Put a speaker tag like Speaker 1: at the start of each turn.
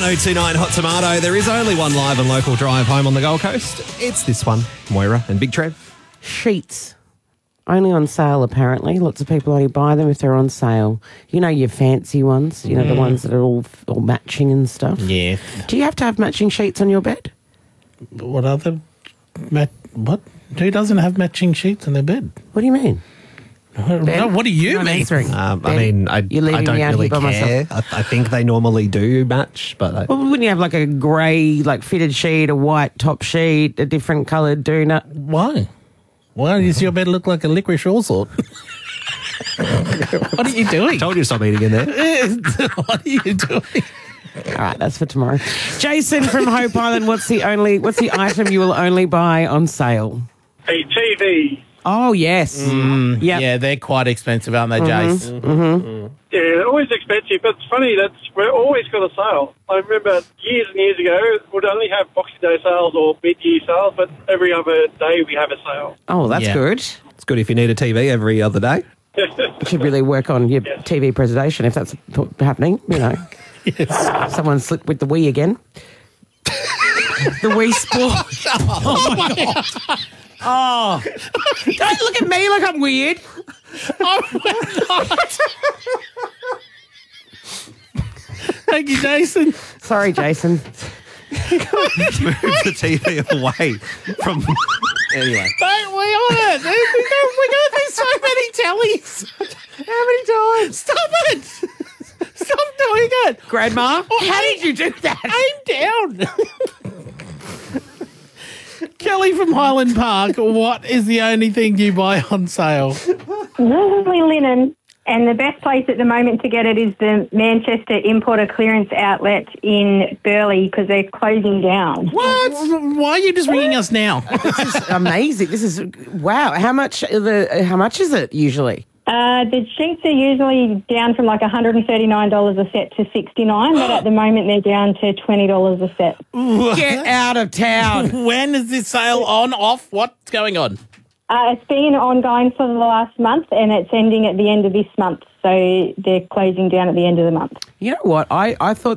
Speaker 1: 1029 Hot Tomato. There is only one live and local drive home on the Gold Coast. It's this one. Moira and Big Trev.
Speaker 2: Sheets. Only on sale, apparently. Lots of people only buy them if they're on sale. You know your fancy ones, you know, the ones that are all matching and stuff.
Speaker 3: Yeah.
Speaker 2: Do you have to have matching sheets on your bed?
Speaker 3: What other... what? Who doesn't have matching sheets in their bed?
Speaker 2: What do you mean?
Speaker 3: No, what do you
Speaker 2: I'm
Speaker 3: mean?
Speaker 2: answering.
Speaker 1: I
Speaker 2: Ben, you're leaving
Speaker 1: don't
Speaker 2: me out
Speaker 1: really
Speaker 2: here by
Speaker 1: care. I think they normally do match, but...
Speaker 2: Well, wouldn't you have like a grey, like fitted sheet, a white top sheet, a different coloured doona?
Speaker 3: Why? Why does your bed look like a licorice all sort? What are you doing?
Speaker 1: Told you to stop eating in there.
Speaker 3: What are you doing?
Speaker 2: All right, that's for tomorrow. Jason from Hope Island, what's the item you will only buy on sale?
Speaker 4: A TV.
Speaker 2: Oh, yes. Yep.
Speaker 3: Yeah, they're quite expensive, aren't they, Jace?
Speaker 4: Yeah, they're always expensive, but it's funny, we're always got a sale. I remember years and years ago, we'd only have Boxing Day sales or mid-year sales, but every other day we have a sale.
Speaker 2: Oh, that's
Speaker 3: Yeah.
Speaker 2: good.
Speaker 1: It's good if you need a TV every other day.
Speaker 2: You should really work on your TV presentation if that's happening, you know. Someone slipped with the Wii again. The Wii Sport. Oh, my God. Oh. Don't look at me like I'm weird.
Speaker 3: Thank you, Jason.
Speaker 2: Sorry, Jason.
Speaker 1: Move the TV away from... Anyway.
Speaker 3: Don't we on it? We go through so many tellies. How many times? Stop it. Stop doing it.
Speaker 2: Grandma, how did you do that?
Speaker 3: Aim down. Kelly from Highland Park, what is the only thing you buy on sale?
Speaker 5: Woolly linen, and the best place at the moment to get it is the Manchester Importer Clearance Outlet in Burleigh because they're closing down.
Speaker 3: What? Why are you just ringing us now?
Speaker 2: This is amazing. This is, wow. How much is it usually?
Speaker 5: The sheets are usually down from like $139 a set to $69, but at the moment they're down to $20 a set.
Speaker 2: Get out of town.
Speaker 3: When is this sale on, off? What's going on?
Speaker 5: It's been ongoing for the last month and it's ending at the end of this month, so they're closing down at the end of the month.
Speaker 2: You know what? I thought